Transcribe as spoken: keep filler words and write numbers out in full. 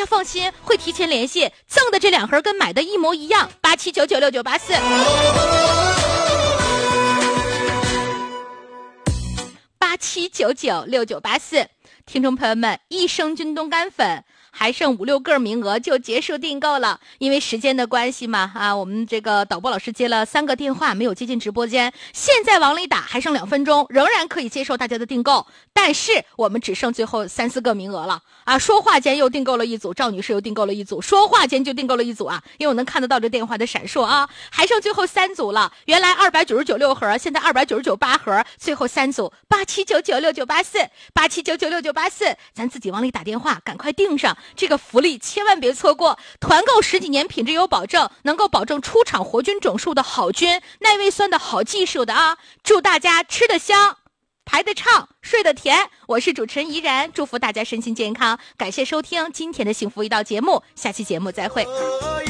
家放心，会提前联系，赠的这两盒跟买的一模一样，八七九九六九八四。八七九九六九八四，听众朋友们，益生菌冻干粉还剩五六个名额就结束订购了，因为时间的关系嘛，啊，我们这个导播老师接了三个电话，没有接进直播间，现在往里打，还剩两分钟，仍然可以接受大家的订购，但是我们只剩最后三四个名额了啊！说话间又订购了一组，赵女士又订购了一组，说话间就订购了一组啊，因为我能看得到这电话的闪烁啊，还剩最后三组了，原来二百九十九六盒，现在二百九十九八盒，最后三组，八七九九六九八四，八七九九六九八四，咱自己往里打电话，赶快订上。这个福利千万别错过，团购十几年品质有保证，能够保证出厂活菌种树的好菌，耐胃酸的好技术的啊！祝大家吃得香，排得畅，睡得甜。我是主持人怡然，祝福大家身心健康。感谢收听今天的幸福一道节目，下期节目再会。